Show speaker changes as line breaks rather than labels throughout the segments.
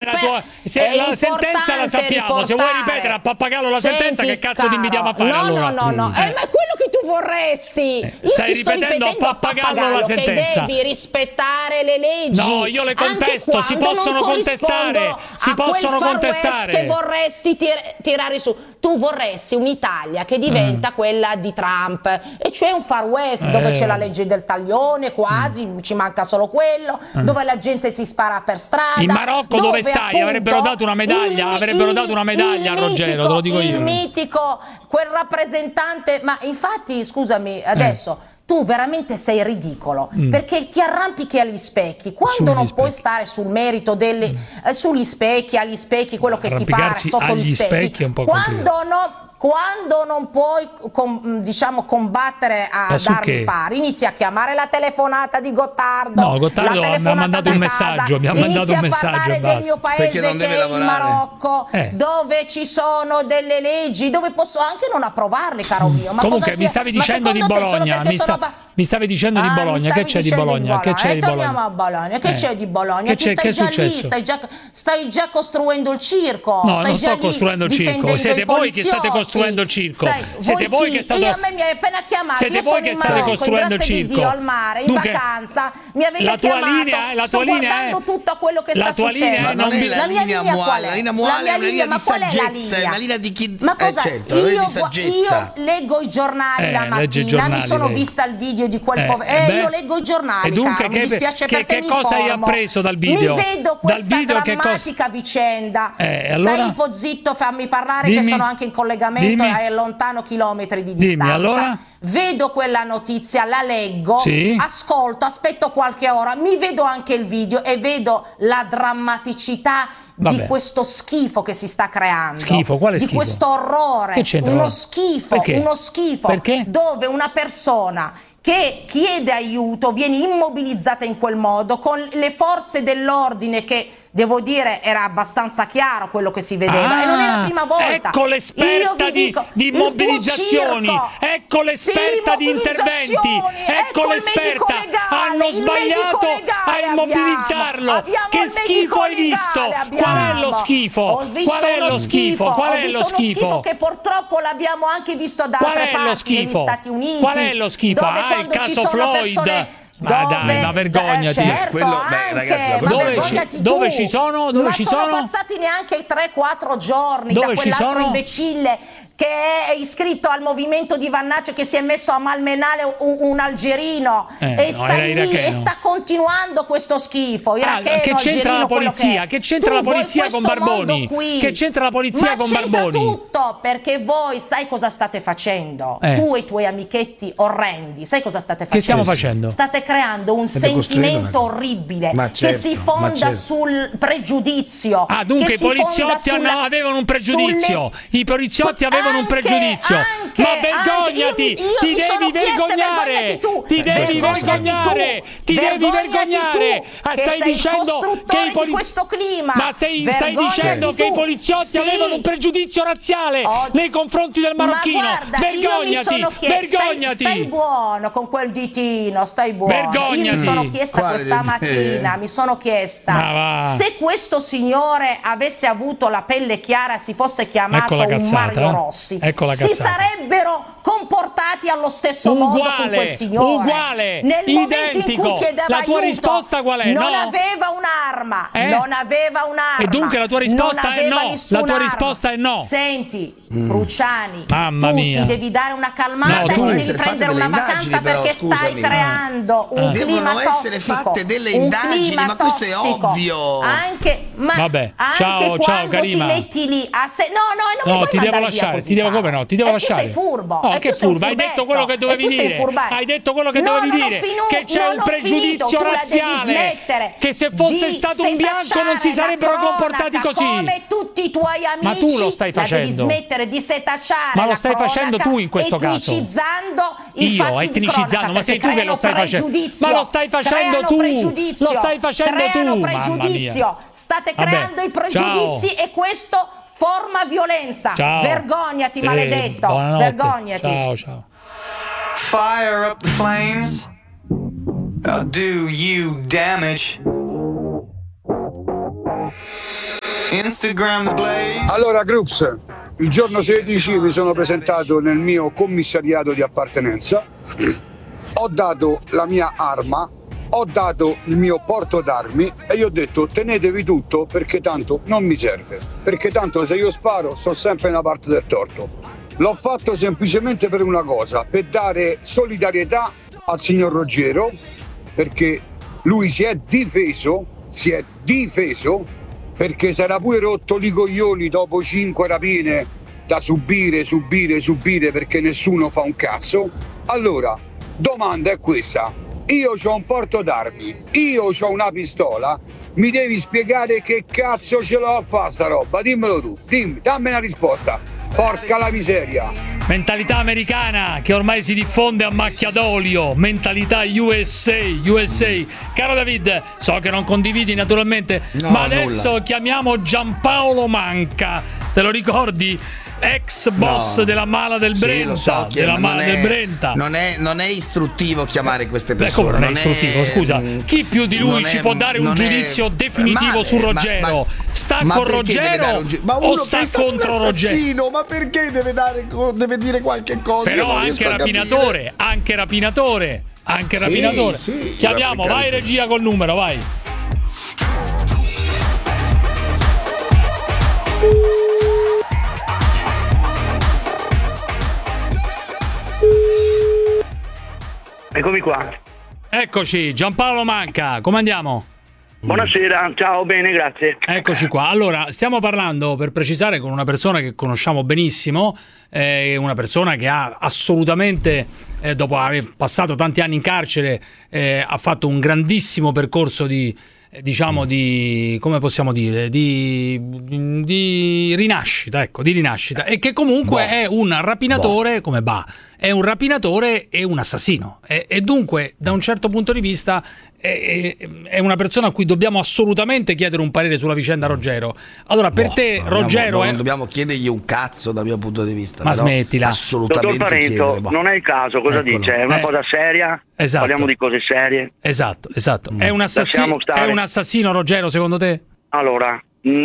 la sentenza la sappiamo, se vuoi ripetere a pappagallo la sentenza, che cazzo ti invitiamo a fare allora?
No, ma è quello che tu vorresti. Io
stai
ti sto
ripetendo a pappagallo la sentenza.
Che devi rispettare le leggi.
No, io le contesto, si possono contestare,
che vorresti tirare su. Tu vorresti un'Italia che diventa quella di Trump, e cioè un Far West dove c'è la legge del taglione, quasi, ci manca solo quello, dove la gente si spara per strada.
In Marocco dove stai?
Appunto,
avrebbero dato una medaglia a Ruggero, te lo dico io.
Il mitico, quel rappresentante, ma infatti, scusami, adesso tu veramente sei ridicolo, perché ti arrampichi agli specchi quando non puoi stare sul merito delle sugli specchi, agli specchi, quello che ti pare sotto gli specchi,
è un po'
quando non puoi diciamo combattere ad armi pari, inizi a chiamare la telefonata di Gottardo.
No, Gottardo mi ha mandato un messaggio,
inizi a parlare del mio paese che è il Marocco, dove ci sono delle leggi, dove posso anche non approvarle, caro mio. Ma
comunque mi stavi dicendo di Bologna, mi stavi dicendo di Bologna, che c'è di Bologna? Che c'è di Bologna?
Torniamo a Bologna, che c'è di Bologna?
Che è successo?
Stai già costruendo il circo.
No, non sto costruendo il circo, siete voi che state costruendo il circo. Siete voi che state.
Io a me mi hai appena chiamato.
Siete voi che state costruendo il circo.
Dio, al mare, in vacanza, mi avete chiamato.
La tua linea è
tutto quello che sta succedendo.
La mia linea qual è? La linea muale è una linea di saggezza, è una linea di chi.
Ma cosa?
Io
leggo i giornali la mattina, mi sono vista il video di quel povero. Io leggo i giornali.
E dunque,
mi dispiace per te,
che cosa hai appreso dal video?
Mi vedo questa drammatica vicenda.
Allora?
Stai un po' zitto, fammi parlare, che sono anche in collegamento e è lontano chilometri di distanza.
Allora?
Vedo quella notizia, la leggo, ascolto, aspetto qualche ora, mi vedo anche il video e vedo la drammaticità di questo schifo che si sta creando.
Schifo? Quale schifo?
Di questo orrore.
Che c'entra?
Uno schifo,
Perché?
Dove una persona che chiede aiuto viene immobilizzata in quel modo, con le forze dell'ordine che, devo dire, era abbastanza chiaro quello che si vedeva, e non è la prima volta.
Ecco l'esperta di immobilizzazioni, ecco l'esperta di interventi, ecco l'esperta. Hanno sbagliato a immobilizzarlo. Che schifo hai visto? Qual è lo schifo? Qual è lo schifo? Qual è lo schifo?
Che purtroppo l'abbiamo anche visto da altre parti, negli Stati Uniti.
Qual è lo schifo? Il caso Floyd. Ma dai, ma vergognati.
Certo, ragazzi,
dove ci sono? Dove ci sono?
Sono passati neanche 3-4 giorni
dove
da quell'altro imbecille che è iscritto al movimento di Vannaccia, che si è messo a malmenare un algerino e sta lì e sta continuando questo schifo.
Che c'entra la polizia? Che c'entra la polizia con Barboni? Che c'entra la polizia con Barboni?
Tutto, perché voi sai cosa state facendo? Tu e i tuoi amichetti orrendi, sai cosa state facendo?
Che stiamo facendo?
State creando un sentimento orribile che si fonda sul pregiudizio.
Dunque i poliziotti avevano un pregiudizio. I poliziotti avevano un pregiudizio. Ma vergognati! Ti devi vergognare! Ti devi vergognare! Ti devi vergognare! Stai dicendo che i poliziotti. Ma stai dicendo che i poliziotti avevano un pregiudizio razziale nei confronti del marocchino. Vergognati! Vergognati!
Stai buono con quel ditino, stai buono.
Vergognati.
Io mi sono chiesta questa mattina, se questo signore avesse avuto la pelle chiara, si fosse chiamato un Mario Rossi, si sarebbero comportati allo stesso modo con quel signore.
Uguale,
nel momento in cui chiedeva
la tua risposta qual è?
Non aveva un'arma, non aveva un'arma.
E dunque la tua risposta è no. La tua risposta è no.
Senti, Cruciani,
mamma mia,
ti devi dare una calmata e ti devi prendere una vacanza, perché stai creando un clima tossico.
Devono essere fatte delle indagini, ma questo è ovvio.
Anche
ciao
ti
Karima.
metti lì a non mi
ti devo lasciare, ti devo come no, ti devo lasciare.
Tu sei furbo.
Che furbo, hai detto quello che dovevi dire. Hai detto quello che dovevi dire, che c'è un pregiudizio razziale, che se fosse stato un bianco non si sarebbero comportati così.
Come tutti i tuoi amici.
Ma tu lo stai facendo.
Devi smettere di setacciare.
Ma lo stai facendo tu in questo caso.
Etnicizzando,
ma sei tu che lo stai facendo. Ma lo stai facendo tu. Lo stai facendo tu.
Pregiudizio. State creando i pregiudizi e questo forma violenza. Vergognati, maledetto. Vergognati.
Ciao.
Fire up the flames. I'll do you damage. Instagram the blaze.
Allora, Crux, il giorno 16 mi sono presentato nel mio commissariato di appartenenza, ho dato la mia arma, ho dato il mio porto d'armi e gli ho detto tenetevi tutto perché tanto non mi serve, perché tanto se io sparo sto sempre nella parte del torto. L'ho fatto semplicemente per una cosa, per dare solidarietà al signor Ruggero, perché lui si è difeso perché si era pure rotto i coglioni dopo 5 rapine da subire perché nessuno fa un cazzo. Allora, domanda è questa. Io c'ho un porto d'armi, io c'ho una pistola, mi devi spiegare che cazzo ce l'ho a fare sta roba, dimmelo tu, dammi una risposta, porca la miseria.
Mentalità americana che ormai si diffonde a macchia d'olio, mentalità USA. Caro David, so che non condividi naturalmente, ma adesso chiamiamo Giampaolo Manca, te lo ricordi? Ex boss della Mala del Brenta,
lo so,
della Mala del Brenta.
Non è istruttivo chiamare queste persone.
Come non è istruttivo? Scusa, chi più di lui ci può dare un giudizio definitivo su Ruggero? Sta con Ruggero o sta contro Ruggero?
Ma perché deve dire qualche cosa?
Però anche rapinatore.
Sì,
Chiamiamo, vai regia col numero, vai.
Eccomi qua.
Eccoci, Giampaolo Manca, come andiamo?
Buonasera, ciao, bene, grazie.
Eccoci qua. Allora, stiamo parlando, per precisare, con una persona che conosciamo benissimo, una persona che ha assolutamente, dopo aver passato tanti anni in carcere, ha fatto un grandissimo percorso di come possiamo dire, di rinascita, e che comunque è un rapinatore, è un rapinatore e un assassino, e dunque da un certo punto di vista è una persona a cui dobbiamo assolutamente chiedere un parere sulla vicenda Ruggero. Allora, per te Ruggero
non dobbiamo chiedergli un cazzo dal mio punto di vista,
ma smettila,
assolutamente.
Dottor Parenzo, non è il caso, cosa dice? È una cosa seria?
Esatto.
Parliamo di cose serie.
Esatto. È un assassino Ruggero, secondo te?
Allora,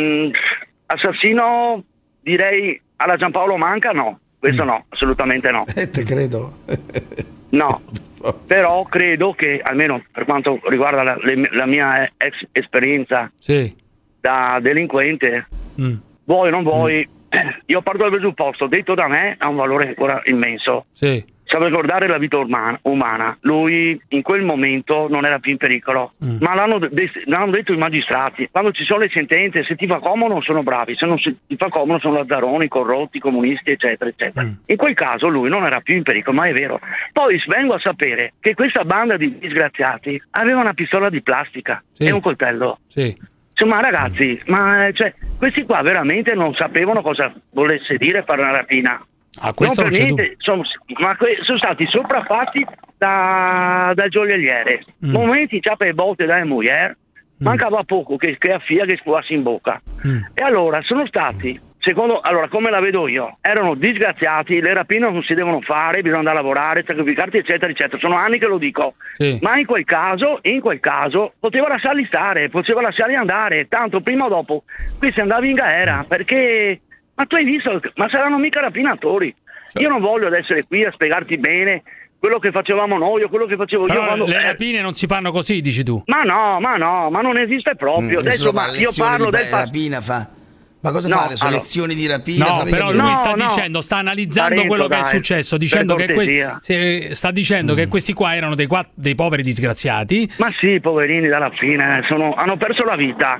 assassino direi alla Giampaolo Manca no, questo no, assolutamente no.
Te credo.
No, però credo che, almeno per quanto riguarda la mia ex esperienza da delinquente, vuoi o non vuoi, io parto dal presupposto, detto da me, ha un valore ancora immenso. Salvaguardare la vita umana. Lui in quel momento non era più in pericolo, ma l'hanno detto i magistrati. Quando ci sono le sentenze, se ti fa comodo sono bravi, se non ti fa comodo sono lazzaroni, corrotti, comunisti, eccetera, eccetera. In quel caso lui non era più in pericolo, ma è vero. Poi vengo a sapere che questa banda di disgraziati aveva una pistola di plastica e un coltello. Insomma, ragazzi, questi qua veramente non sapevano cosa volesse dire fare una rapina.
Non per niente,
sono stati sopraffatti dal gioielliere. Momenti già per volte dalle moglie, mancava poco che a Fia che scuosse in bocca. E allora sono stati, come la vedo io, erano disgraziati, le rapine non si devono fare, bisogna andare a lavorare, sacrificarti, eccetera, eccetera. Sono anni che lo dico. Ma in quel caso poteva lasciarli stare, poteva lasciarli andare, tanto prima o dopo qui si andava in galera, perché... Ma tu hai visto? Ma saranno mica rapinatori. Io non voglio essere qui a spiegarti bene quello che facevamo noi o quello che facevo io. Quando...
Le rapine non si fanno così, dici tu?
Ma non esiste proprio. Adesso, io parlo del
rapina fa. Ma cosa fare? Sono lezioni di rapina?
No, però lui sta dicendo, sta analizzando quello che è successo, dicendo che sta dicendo che questi qua erano dei poveri disgraziati.
Ma sì, poverini dalla fine, hanno perso la vita.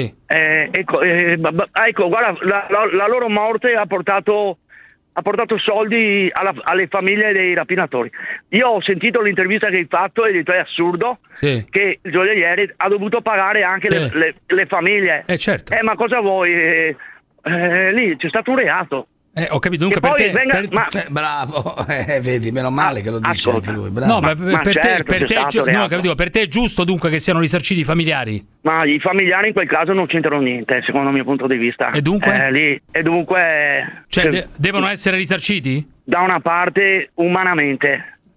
Ecco, guarda, la loro morte ha portato soldi alle famiglie dei rapinatori. Io ho sentito l'intervista che hai fatto e hai detto è assurdo che il gioielliere ha dovuto pagare anche le famiglie.
Certo.
Ma cosa vuoi? Lì c'è stato un reato.
Ho capito, dunque
bravo, vedi, meno male che lo dice anche lui, bravo.
No, per te è giusto dunque che siano risarciti i familiari?
Ma i familiari in quel caso non c'entrano niente, secondo il mio punto di vista.
E dunque?
Cioè,
devono essere risarciti?
Da una parte umanamente.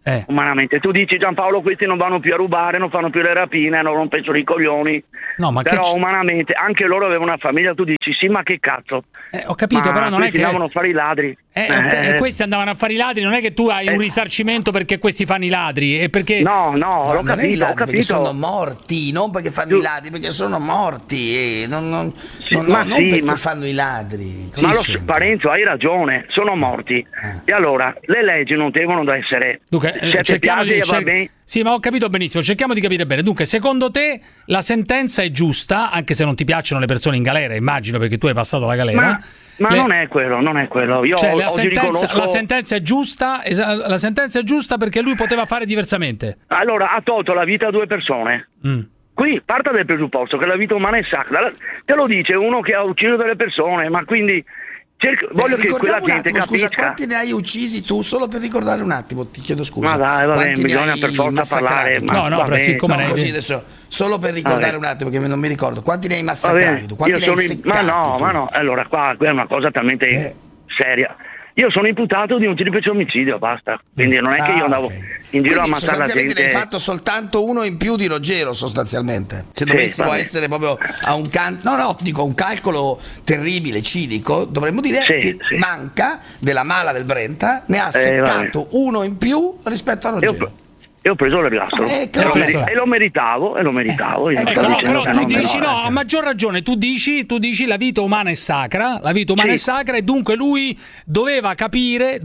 Umanamente. Tu dici Giampaolo questi non vanno più a rubare, non fanno più le rapine, non rompono i coglioni.
No, ma
però umanamente anche loro avevano una famiglia, tu dici sì, ma che cazzo?
Ho capito, però non è che
andavano a fare i ladri.
Questi andavano a fare i ladri, non è che tu hai un risarcimento perché questi fanno i ladri, è perché
No, ho capito.
Perché sono morti, non perché fanno i ladri, perché sono morti, non perché fanno i ladri.
Ma Parenzo, hai ragione, sono morti. E allora le leggi non devono essere.
Dunque, sì, ma ho capito benissimo, cerchiamo di capire bene. Dunque, secondo te la sentenza è giusta, anche se non ti piacciono le persone in galera, immagino, perché tu hai passato la galera.
Ma non è quello. Io
la sentenza è giusta, la sentenza è giusta perché lui poteva fare diversamente.
Allora, ha tolto la vita a 2 persone. Qui parta del presupposto che la vita umana è sacra. Te lo dice uno che ha ucciso delle persone, ma quindi voglio che quella gente capisca.
Scusa, quanti ne hai uccisi tu? Solo per ricordare un attimo, ti chiedo scusa.
Ma dai, va bene, bisogna per forza parlare.
Così adesso, solo per ricordare un attimo, che non mi ricordo. Quanti ne hai massacrati tu? Quanti ne hai seccati tu?
Ma no, allora qua è una cosa talmente seria. Io sono imputato di un triplice omicidio, basta. Quindi non è che io andavo in giro a ammazzare la gente.
Sostanzialmente ne hai fatto soltanto uno in più di Ruggero, sostanzialmente. Se dovessimo essere proprio a un un calcolo terribile, cinico, dovremmo dire che Manca, della Mala del Brenta, ne ha seccato uno in più rispetto a Ruggero.
Io ho preso l'ergastolo e lo meritavo.
Però tu dici a maggior ragione, tu dici la vita umana è sacra, e dunque lui doveva capire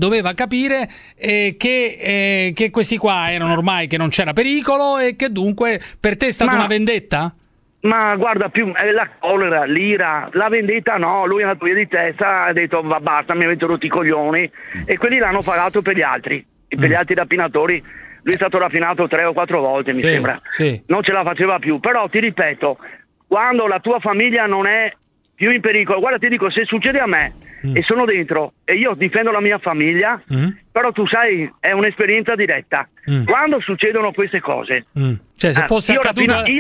che questi qua erano ormai, che non c'era pericolo e che dunque per te è stata una vendetta?
Ma guarda, più la collera, l'ira, la vendetta no, lui è andato via di testa, ha detto va basta, mi avete rotto i coglioni, e quelli l'hanno pagato per gli altri rapinatori. Lui è stato rapinato 3 o 4 volte, mi sembra. Non ce la faceva più. Però ti ripeto, quando la tua famiglia non è più in pericolo, guarda, ti dico, se succede a me e sono dentro e io difendo la mia famiglia, però tu sai, è un'esperienza diretta. Quando succedono queste cose,
cioè se fosse accaduto a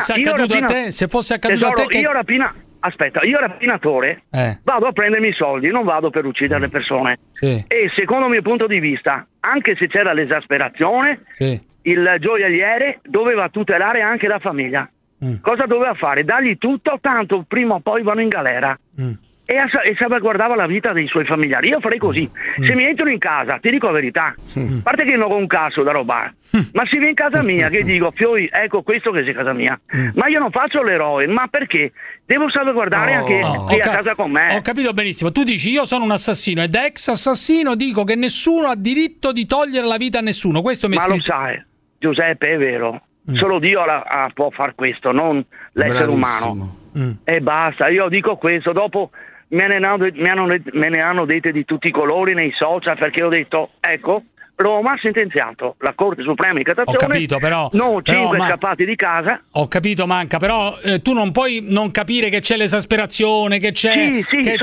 te,
Aspetta, io rapinatore vado a prendermi i soldi, non vado per uccidere le persone. E secondo il mio punto di vista, anche se c'era l'esasperazione, il gioielliere doveva tutelare anche la famiglia. Cosa doveva fare? Dargli tutto, tanto prima o poi vanno in galera. E salvaguardava la vita dei suoi familiari. Io farei così. Se mi entrano in casa, ti dico la verità, a parte che non ho un cazzo da rubare, ma se viene in casa mia che dico Fioi, ecco questo che sei casa mia, ma io non faccio l'eroe, ma perché devo salvaguardare anche chi è a casa con me.
Ho capito benissimo. Tu dici io sono un assassino e da ex assassino dico che nessuno ha diritto di togliere la vita a nessuno. Questo mi è scritto.
Lo sai, Giuseppe, è vero. Solo Dio può far questo, non l'essere umano. E basta, io dico questo. Dopo me ne hanno dette di tutti i colori nei social, perché ho detto, ecco, Roma ha sentenziato, la Corte Suprema di Cassazione.
Ho capito, però
5 scappati di casa.
Ho capito, Manca, però tu non puoi non capire che c'è l'esasperazione, che c'è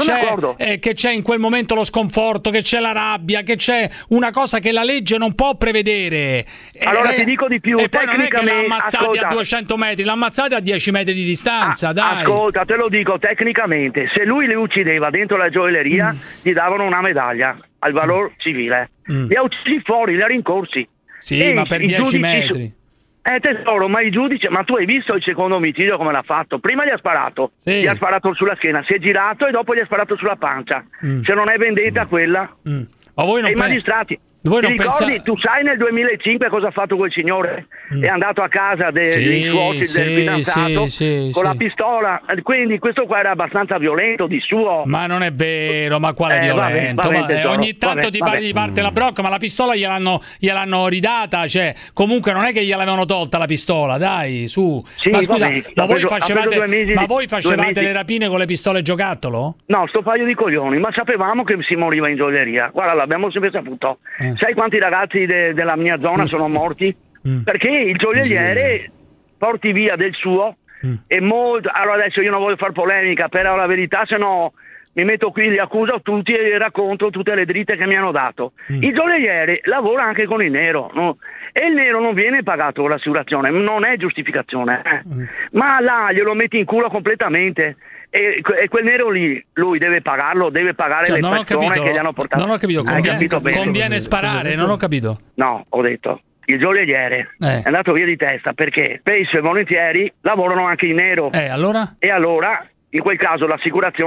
che c'è in quel momento lo sconforto, che c'è la rabbia, che c'è una cosa che la legge non può prevedere.
Allora ti dico di più,
e poi non è che l'ammazzate a 200 metri, l'ammazzate a 10 metri di distanza, dai.
Ascolta, te lo dico tecnicamente, se lui le uccideva dentro la gioielleria, gli davano una medaglia al valore civile. Li ha uccisi fuori, li ha rincorsi.
Sì, ma per 10 metri.
Tesoro, ma i giudici, ma tu hai visto il secondo omicidio come l'ha fatto? Prima gli ha sparato, gli ha sparato sulla schiena, si è girato e dopo gli ha sparato sulla pancia. Se non è vendetta quella.
Ma voi non
i magistrati. Ti ricordi, tu sai nel 2005 cosa ha fatto quel signore? È andato a casa dei suoceri del fidanzato con la pistola, quindi questo qua era abbastanza violento di suo.
Ma non è vero, ma quale violento? Ogni tanto ti parte la brocca, ma la pistola gliel'hanno ridata, cioè comunque non è che gliel'avevano tolta la pistola, dai, su. Ma scusa, voi facevate le rapine con le pistole giocattolo?
No, sto paio di coglioni, ma sapevamo che si moriva in gioielleria. Guarda, l'abbiamo sempre saputo. Sai quanti ragazzi della mia zona sono morti? Perché il gioielliere porti via del suo e molto. Allora adesso io non voglio fare polemica, però la verità, se no mi metto qui, li accuso tutti e racconto tutte le dritte che mi hanno dato. Il gioielliere lavora anche con il nero, no? E il nero non viene pagato con l'assicurazione, non è giustificazione, ma là glielo metti in culo completamente. E quel nero lì, lui deve pagarlo, deve pagare le persone che gli hanno portato.
Non ho capito, conviene sparare, non ho capito.
No, ho detto, il gioielliere è andato via di testa perché spesso e volentieri lavorano anche in nero.
Allora?
E allora, in quel caso, l'assicurazione